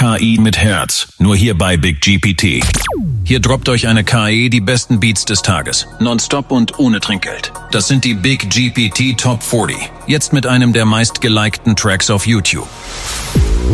KI mit Herz, nur hier bei Big GPT. Hier droppt euch eine KI die besten Beats des Tages, nonstop und ohne Trinkgeld. Das sind die Big GPT Top 40, jetzt mit einem der meistgelikten Tracks auf YouTube.